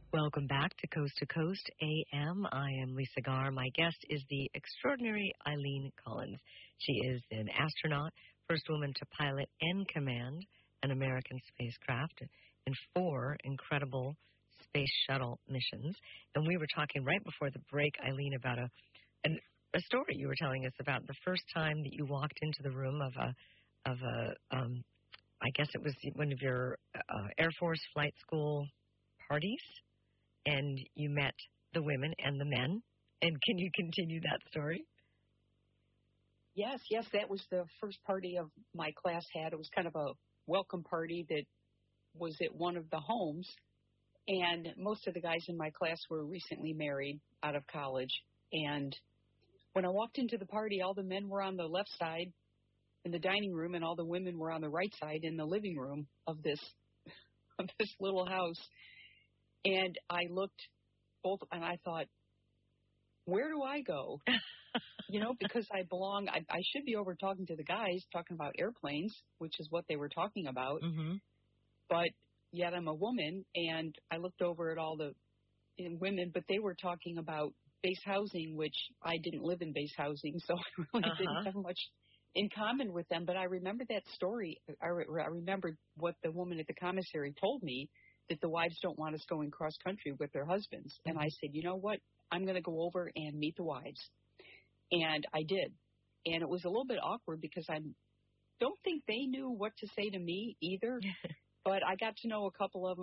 Welcome back to Coast AM. I am Lisa Garr. My guest is the extraordinary Eileen Collins. She is an astronaut, first woman to pilot and command an American spacecraft in 4 incredible space shuttle missions. And we were talking right before the break, Eileen, about a story you were telling us about the first time that you walked into the room of I guess it was one of your Air Force flight school parties, and you met the women and the men. And can you continue that story? Yes, that was the first party of my class had. It was kind of a welcome party that was at one of the homes, and most of the guys in my class were recently married out of college. And when I walked into the party, all the men were on the left side in the dining room, and all the women were on the right side in the living room of this little house. And I looked both, and I thought, where do I go? Because I belong. I should be over talking to the guys, talking about airplanes, which is what they were talking about. Mm-hmm. But yet I'm a woman, and I looked over at all the women, but they were talking about base housing, which I didn't live in base housing, so I really didn't have much in common with them. But I remember that story. I remembered what the woman at the commissary told me, that the wives don't want us going cross country with their husbands. And I said, you know what? I'm going to go over and meet the wives. And I did. And it was a little bit awkward because I don't think they knew what to say to me either. But I got to know a couple of them.